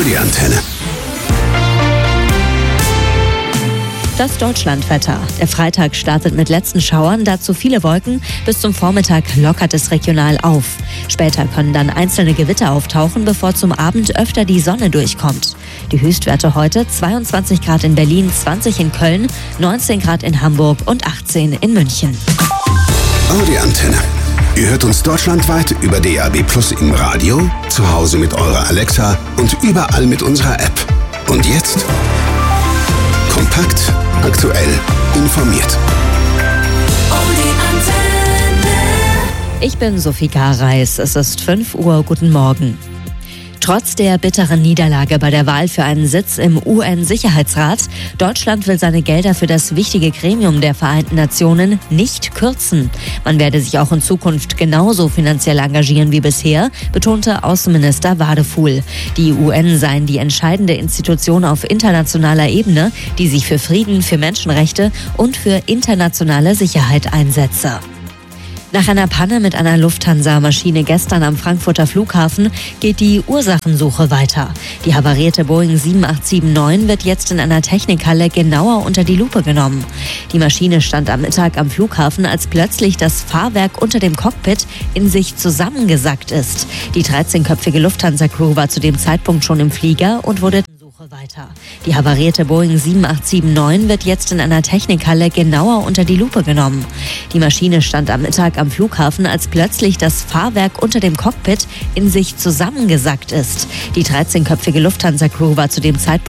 Die Antenne. Das Deutschlandwetter. Der Freitag startet mit letzten Schauern, dazu viele Wolken. Bis zum Vormittag lockert es regional auf. Später können dann einzelne Gewitter auftauchen, bevor zum Abend öfter die Sonne durchkommt. Die Höchstwerte heute: 22 Grad in Berlin, 20 in Köln, 19 Grad in Hamburg und 18 in München. Die Antenne. Ihr hört uns deutschlandweit über DAB+ im Radio, zu Hause mit eurer Alexa und überall mit unserer App. Und jetzt kompakt, aktuell, informiert. Ich bin Sophie Gareis. Es ist 5 Uhr. Guten Morgen. Trotz der bitteren Niederlage bei der Wahl für einen Sitz im UN-Sicherheitsrat, Deutschland will seine Gelder für das wichtige Gremium der Vereinten Nationen nicht kürzen. Man werde sich auch in Zukunft genauso finanziell engagieren wie bisher, betonte Außenminister Wadefuhl. Die UN seien die entscheidende Institution auf internationaler Ebene, die sich für Frieden, für Menschenrechte und für internationale Sicherheit einsetze. Nach einer Panne mit einer Lufthansa-Maschine gestern am Frankfurter Flughafen geht die Ursachensuche weiter. Die havarierte Boeing 7879 wird jetzt in einer Technikhalle genauer unter die Lupe genommen. Die Maschine stand am Mittag am Flughafen, als plötzlich das Fahrwerk unter dem Cockpit in sich zusammengesackt ist. Die 13-köpfige Lufthansa-Crew war zu dem Zeitpunkt schon im Flieger und wurde weiter. Die havarierte Boeing 7879 wird jetzt in einer Technikhalle genauer unter die Lupe genommen. Die Maschine stand am Mittag am Flughafen, als plötzlich das Fahrwerk unter dem Cockpit in sich zusammengesackt ist. Die 13-köpfige Lufthansa-Crew war zu dem Zeitpunkt